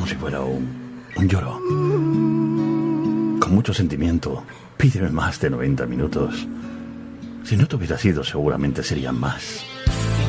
como si fuera un lloro. Con mucho sentimiento, pídeme más de 90 minutos. Si no te hubiera sido, seguramente serían más.